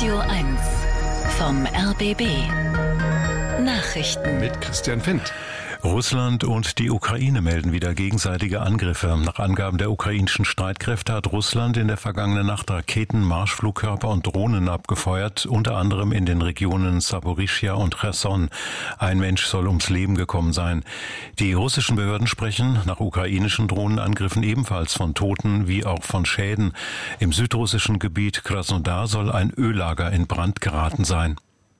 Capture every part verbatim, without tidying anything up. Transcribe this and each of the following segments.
Radio eins vom R B B. Nachrichten mit Christian Fendt. Russland und die Ukraine melden wieder gegenseitige Angriffe. Nach Angaben der ukrainischen Streitkräfte hat Russland in der vergangenen Nacht Raketen, Marschflugkörper und Drohnen abgefeuert, unter anderem in den Regionen Saporischschja und Cherson. Ein Mensch soll ums Leben gekommen sein. Die russischen Behörden sprechen nach ukrainischen Drohnenangriffen ebenfalls von Toten wie auch von Schäden. Im südrussischen Gebiet Krasnodar soll ein Öllager in Brand geraten sein.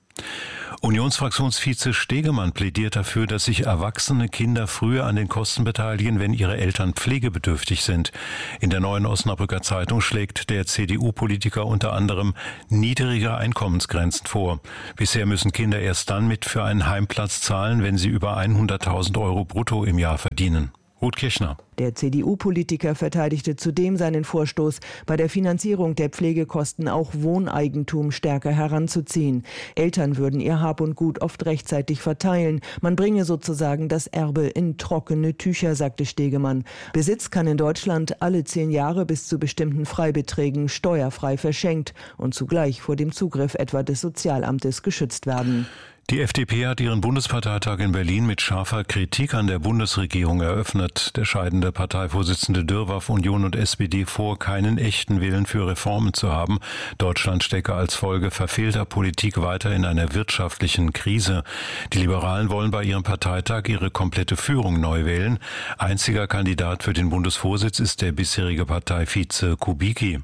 Unionsfraktionsvize Stegemann plädiert dafür, dass sich erwachsene Kinder früher an den Kosten beteiligen, wenn ihre Eltern pflegebedürftig sind. In der Neuen Osnabrücker Zeitung schlägt der C D U-Politiker unter anderem niedrigere Einkommensgrenzen vor. Bisher müssen Kinder erst dann mit für einen Heimplatz zahlen, wenn sie über hunderttausend Euro brutto im Jahr verdienen. Ruth Kirchner. Der C D U-Politiker verteidigte zudem seinen Vorstoß, bei der Finanzierung der Pflegekosten auch Wohneigentum stärker heranzuziehen. Eltern würden ihr Hab und Gut oft rechtzeitig verteilen. Man bringe sozusagen das Erbe in trockene Tücher, sagte Stegemann. Besitz kann in Deutschland alle zehn Jahre bis zu bestimmten Freibeträgen steuerfrei verschenkt und zugleich vor dem Zugriff etwa des Sozialamtes geschützt werden. Die F D P hat ihren Bundesparteitag in Berlin mit scharfer Kritik an der Bundesregierung eröffnet. Der scheidende Parteivorsitzende Dürr warf Union und S P D vor, keinen echten Willen für Reformen zu haben. Deutschland stecke als Folge verfehlter Politik weiter in einer wirtschaftlichen Krise. Die Liberalen wollen bei ihrem Parteitag ihre komplette Führung neu wählen. Einziger Kandidat für den Bundesvorsitz ist der bisherige Parteivize Kubicki.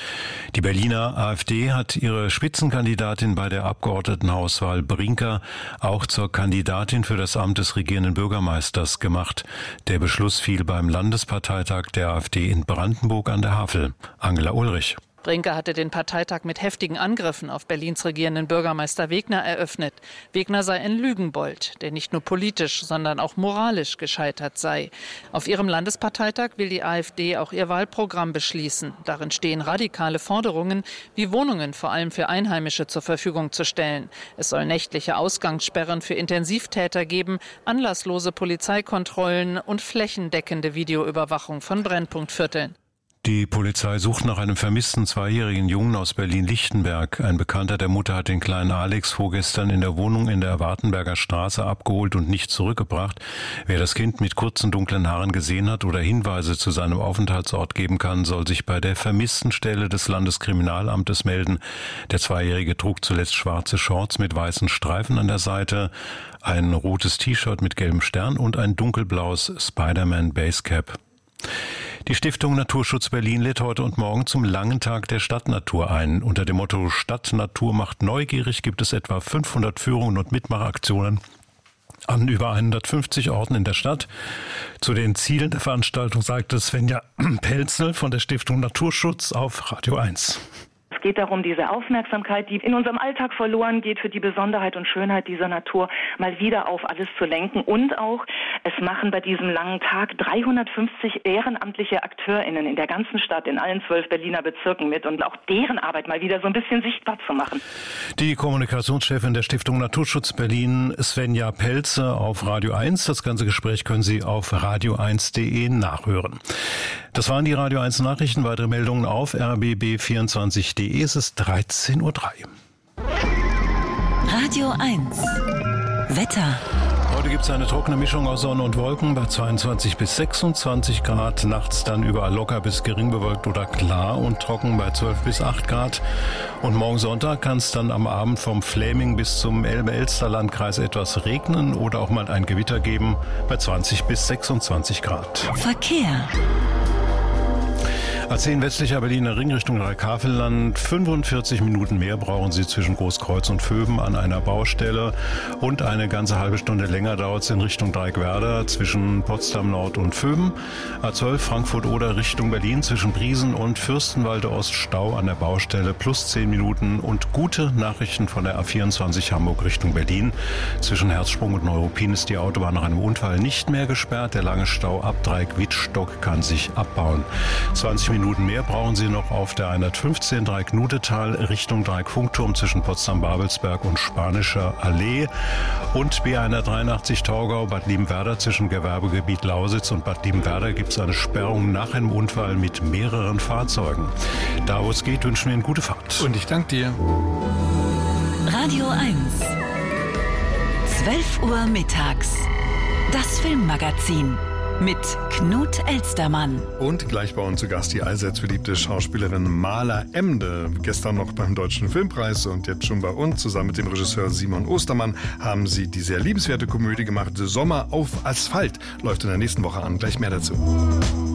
Die Berliner AfD hat ihre Spitzenkandidatin bei der Abgeordnetenhauswahl Brinker auch zur Kandidatin für das Amt des regierenden Bürgermeisters gemacht. Der Beschluss fiel beim Landesparteitag der AfD in Brandenburg an der Havel. Angela Ulrich. Brinker hatte den Parteitag mit heftigen Angriffen auf Berlins regierenden Bürgermeister Wegner eröffnet. Wegner sei ein Lügenbold, der nicht nur politisch, sondern auch moralisch gescheitert sei. Auf ihrem Landesparteitag will die AfD auch ihr Wahlprogramm beschließen. Darin stehen radikale Forderungen, wie Wohnungen vor allem für Einheimische zur Verfügung zu stellen. Es soll nächtliche Ausgangssperren für Intensivtäter geben, anlasslose Polizeikontrollen und flächendeckende Videoüberwachung von Brennpunktvierteln. Die Polizei sucht nach einem vermissten zweijährigen Jungen aus Berlin-Lichtenberg. Ein Bekannter der Mutter hat den kleinen Alex vorgestern in der Wohnung in der Wartenberger Straße abgeholt und nicht zurückgebracht. Wer das Kind mit kurzen dunklen Haaren gesehen hat oder Hinweise zu seinem Aufenthaltsort geben kann, soll sich bei der Vermisstenstelle des Landeskriminalamtes melden. Der Zweijährige trug zuletzt schwarze Shorts mit weißen Streifen an der Seite, ein rotes T-Shirt mit gelbem Stern und ein dunkelblaues Spider-Man Basecap. Die Stiftung Naturschutz Berlin lädt heute und morgen zum langen Tag der Stadtnatur ein. Unter dem Motto Stadtnatur macht neugierig gibt es etwa fünfhundert Führungen und Mitmachaktionen an über hundertfünfzig Orten in der Stadt. Zu den Zielen der Veranstaltung sagte Svenja Pelzel von der Stiftung Naturschutz auf Radio eins. Es geht darum, diese Aufmerksamkeit, die in unserem Alltag verloren geht, für die Besonderheit und Schönheit dieser Natur mal wieder auf alles zu lenken. Und auch, es machen bei diesem langen Tag dreihundertfünfzig ehrenamtliche AkteurInnen in der ganzen Stadt, in allen zwölf Berliner Bezirken mit und auch deren Arbeit mal wieder so ein bisschen sichtbar zu machen. Die Kommunikationschefin der Stiftung Naturschutz Berlin, Svenja Pelze, auf Radio eins. Das ganze Gespräch können Sie auf radio eins punkt de nachhören. Das waren die Radio eins Nachrichten. Weitere Meldungen auf r b b vierundzwanzig punkt de. Es ist dreizehn Uhr drei. Radio eins Wetter. Heute gibt es eine trockene Mischung aus Sonne und Wolken bei zweiundzwanzig bis sechsundzwanzig Grad. Nachts dann überall locker bis gering bewölkt oder klar und trocken bei zwölf bis acht Grad. Und morgen Sonntag kann es dann am Abend vom Fläming bis zum Elbe-Elster-Landkreis etwas regnen oder auch mal ein Gewitter geben bei zwanzig bis sechsundzwanzig Grad. Verkehr. A zehn westlicher Berliner Ring Richtung Dreikäfelland. fünfundvierzig Minuten mehr brauchen Sie zwischen Großkreuz und Vöben an einer Baustelle. Und eine ganze halbe Stunde länger dauert es in Richtung Dreieckwerder zwischen Potsdam Nord und Vöben. A zwölf Frankfurt-Oder Richtung Berlin zwischen Briesen und Fürstenwalde Ost Stau an der Baustelle plus zehn Minuten. Und gute Nachrichten von der A vierundzwanzig Hamburg Richtung Berlin. Zwischen Herzsprung und Neuruppin ist die Autobahn nach einem Unfall nicht mehr gesperrt. Der lange Stau ab Dreieck-Wittstock kann sich abbauen. zwanzig Minuten mehr brauchen Sie noch auf der hundertfünfzehn Dreieck-Nudetal Richtung Dreieck-Funkturm zwischen Potsdam-Babelsberg und Spanischer Allee und B hundertdreiundachtzig Torgau Bad Liebenwerda zwischen Gewerbegebiet Lausitz und Bad Liebenwerda gibt es eine Sperrung nach einem Unfall mit mehreren Fahrzeugen. Da wo es geht, wünschen wir Ihnen gute Fahrt. Und ich danke dir. Radio eins. zwölf Uhr mittags. Das Filmmagazin mit Knut Elstermann. Und gleich bei uns zu Gast die allseits beliebte Schauspielerin Mala Emde. Gestern noch beim Deutschen Filmpreis und jetzt schon bei uns. Zusammen mit dem Regisseur Simon Ostermann haben sie die sehr liebenswerte Komödie gemacht. Sommer auf Asphalt läuft in der nächsten Woche an. Gleich mehr dazu.